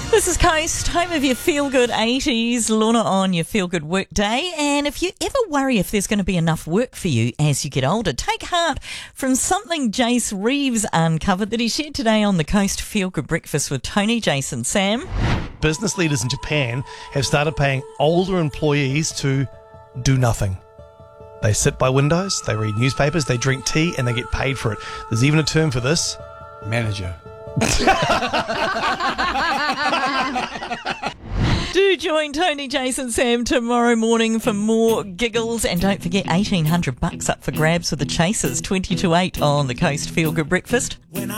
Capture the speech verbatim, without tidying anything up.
This is Coast, home of your feel-good eighties, Lorna on your feel-good work day. And if you ever worry if there's going to be enough work for you as you get older, take heart from something Jace Reeves uncovered that he shared today on the Coast Feel-Good Breakfast with Tony, Jason, Sam. Business leaders in Japan have started paying older employees to do nothing. They sit by windows, they read newspapers, they drink tea, and they get paid for it. There's even a term for this. Manager. Do join Tony, Jason, Sam tomorrow morning for more giggles. And don't forget, eighteen hundred bucks up for grabs with the Chasers, twenty to eight on the Coast Feel Good Breakfast.